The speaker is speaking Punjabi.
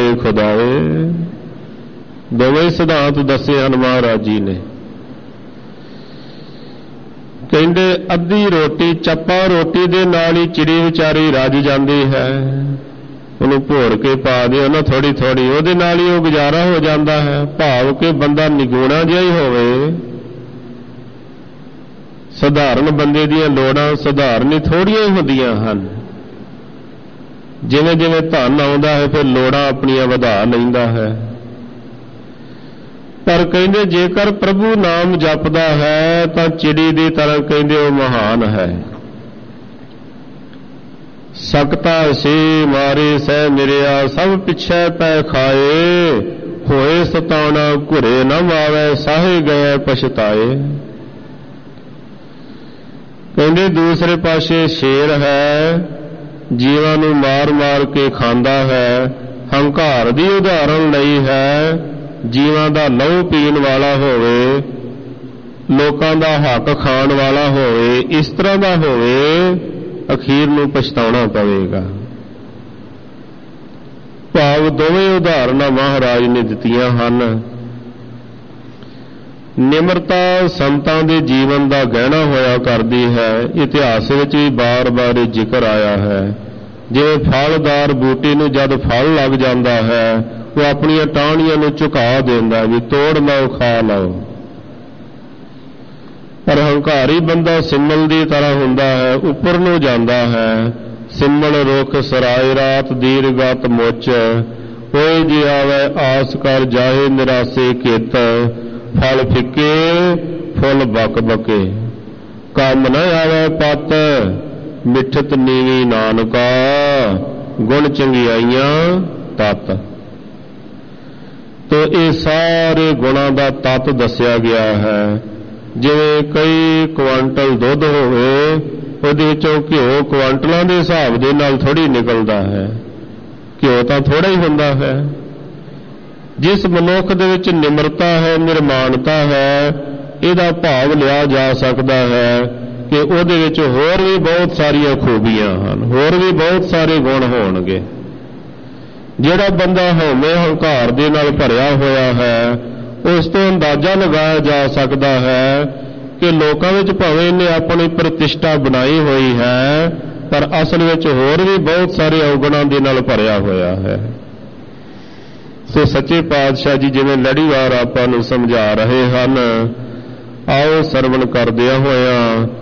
ਮੇਰੇ ਖੁਦਾਏ। ਦੋਵੇਂ ਸਿਧਾਂਤ ਦੱਸੇ ਹਨ ਮਹਾਰਾਜ ਜੀ ਨੇ। ਕਹਿੰਦੇ ਅੱਧੀ ਰੋਟੀ, ਚੱਪਾ ਰੋਟੀ ਦੇ ਨਾਲ ਹੀ ਚਿੜੀ ਵਿਚਾਰੀ ਰੱਜ ਜਾਂਦੀ ਹੈ। ਉਹਨੂੰ ਭੋਰ ਕੇ ਪਾ ਦਿਓ ਨਾ ਥੋੜੀ ਥੋੜੀ, ਉਹਦੇ ਨਾਲ ਹੀ ਉਹ ਗੁਜ਼ਾਰਾ ਹੋ ਜਾਂਦਾ ਹੈ। ਭਾਵ ਕਿ ਬੰਦਾ ਨਿਗੁਣਾ ਜਿਹਾ ਹੀ ਹੋਵੇ। ਸਧਾਰਨ ਬੰਦੇ ਦੀਆਂ ਲੋੜਾਂ ਸਧਾਰਨ ਹੀ ਥੋੜੀਆਂ ਹੀ ਹੁੰਦੀਆਂ ਹਨ। ਜਿਵੇਂ ਜਿਵੇਂ ਧਨ ਆਉਂਦਾ ਹੈ ਫਿਰ ਲੋੜਾਂ ਆਪਣੀਆਂ ਵਧਾ ਲੈਂਦਾ ਹੈ। ਪਰ ਕਹਿੰਦੇ ਜੇਕਰ ਪ੍ਰਭੂ ਨਾਮ ਜਪਦਾ ਹੈ ਤਾਂ ਚਿੜੀ ਦੀ ਤਰ੍ਹਾਂ ਕਹਿੰਦੇ ਉਹ ਮਹਾਨ ਹੈ। ਸਕਤਾ ਸੇ ਮਾਰੇ ਸਹਿ ਮਿਰਿਆ, ਸਭ ਪਿੱਛੇ ਪੈ ਖਾਏ। ਹੋਏ ਸਤਾਉਣਾ ਘੁਰੇ ਨਾ ਮਾਵੇ, ਸਾਹੇ ਗਏ ਪਛਤਾਏ। ਕਹਿੰਦੇ ਦੂਸਰੇ ਪਾਸੇ ਸ਼ੇਰ ਹੈ, ਜੀਵਾਂ ਨੂੰ ਮਾਰ ਮਾਰ ਕੇ ਖਾਂਦਾ ਹੈ। ਹੰਕਾਰ ਦੀ ਉਦਾਹਰਣ ਲਈ ਹੈ, ਜੀਵਾਂ ਦਾ ਲਹੂ ਪੀਣ ਵਾਲਾ ਹੋਵੇ, ਲੋਕਾਂ ਦਾ ਹੱਕ ਖਾਣ ਵਾਲਾ ਹੋਵੇ, ਇਸ ਤਰ੍ਹਾਂ ਦਾ ਹੋਵੇ, ਅਖੀਰ ਨੂੰ ਪਛਤਾਉਣਾ ਪਵੇਗਾ। ਭਾਵ ਦੋਵੇਂ ਉਦਾਹਰਣਾਂ ਮਹਾਰਾਜ ਨੇ ਦਿੱਤੀਆਂ ਹਨ। ਨਿਮਰਤਾ ਸੰਤਾਂ ਦੇ ਜੀਵਨ ਦਾ ਗਹਿਣਾ ਹੋਇਆ ਕਰਦੀ ਹੈ। ਇਤਿਹਾਸ ਵਿੱਚ ਵੀ ਬਾਰ-ਬਾਰ ਇਹ ਜ਼ਿਕਰ ਆਇਆ ਹੈ। ਜਿਵੇਂ ਫਲਦਾਰ ਬੂਟੇ ਨੂੰ ਜਦ ਫਲ ਲੱਗ ਜਾਂਦਾ ਹੈ, ਉਹ ਆਪਣੀਆਂ ਟਾਹਣੀਆਂ ਨੂੰ ਝੁਕਾ ਦਿੰਦਾ ਵੀ ਤੋੜ ਲਓ, ਖਾ ਲਓ। ਪਰ ਹੰਕਾਰੀ ਬੰਦਾ ਸਿਮਲ ਦੀ ਤਰ੍ਹਾਂ ਹੁੰਦਾ ਹੈ, ਉੱਪਰ ਨੂੰ ਜਾਂਦਾ ਹੈ। ਸਿਮਲ ਰੁੱਖ ਸਰਾਏ ਰਾਤ ਦੀਰਗਤ ਮੁੱਚ, ਹੋਏ ਜੇ ਆਵੇ ਆਸ ਕਰ ਜਾਏ ਨਿਰਾਸੇ ਕਿਤ। ਫਲ ਫਿੱਕੇ ਫੁੱਲ ਬਕ ਬਕੇ, ਕੰਮ ਨ ਆਵੇ ਪਤ, ਮਿੱਠਤ ਨੀਵੀਂ ਨਾਨਕਾ। ਗੁਣ ਚੰਗਿਆਈਆਂ ਤਤ। ਤੋ ਇਹ ਸਾਰੇ ਗੁਣਾਂ ਦਾ ਤਤ ਦੱਸਿਆ ਗਿਆ ਹੈ। ਜਿਵੇਂ ਕਈ ਕੁਆਂਟਲ ਦੁੱਧ ਹੋਵੇ, ਉਹਦੇ ਵਿੱਚੋਂ ਘਿਓ ਕੁਆਂਟਲਾਂ ਦੇ ਹਿਸਾਬ ਦੇ ਨਾਲ ਥੋੜ੍ਹੀ ਨਿਕਲਦਾ ਹੈ। ਘਿਓ ਤਾਂ ਥੋੜ੍ਹਾ ਹੀ ਹੁੰਦਾ ਹੈ। ਜਿਸ ਮਨੁੱਖ ਦੇ ਵਿੱਚ ਨਿਮਰਤਾ ਹੈ, ਨਿਰਮਾਣਤਾ ਹੈ, ਇਹਦਾ ਭਾਵ ਲਿਆ ਜਾ ਸਕਦਾ ਹੈ ਕਿ ਉਹਦੇ ਵਿੱਚ ਹੋਰ ਵੀ ਬਹੁਤ ਸਾਰੀਆਂ ਖੂਬੀਆਂ ਹਨ, ਹੋਰ ਵੀ ਬਹੁਤ ਸਾਰੇ ਗੁਣ ਹੋਣਗੇ। ਜਿਹੜਾ ਬੰਦਾ ਹਉਮੈ ਹੰਕਾਰ ਦੇ ਨਾਲ ਭਰਿਆ ਹੋਇਆ ਹੈ, ਉਸ ਤੋਂ ਅੰਦਾਜ਼ਾ ਲਗਾਇਆ ਜਾ ਸਕਦਾ ਹੈ ਕਿ ਲੋਕਾਂ ਵਿੱਚ ਭਾਵੇਂ ਇਹਨੇ ਆਪਣੀ ਪ੍ਰਤਿਸ਼ਠਾ ਬਣਾਈ ਹੋਈ ਹੈ, ਪਰ ਅਸਲ ਵਿੱਚ ਹੋਰ ਵੀ ਬਹੁਤ ਸਾਰੇ ਔਗੁਣਾਂ ਦੇ ਨਾਲ ਭਰਿਆ ਹੋਇਆ ਹੈ। ਸੋ ਸੱਚੇ ਪਾਤਸ਼ਾਹ ਜੀ ਜਿਵੇਂ ਲੜੀਵਾਰ ਆਪਾਂ ਨੂੰ ਸਮਝਾ ਰਹੇ ਹਨ, ਆਓ ਸਰਵਣ ਕਰਦਿਆਂ ਹੋਇਆਂ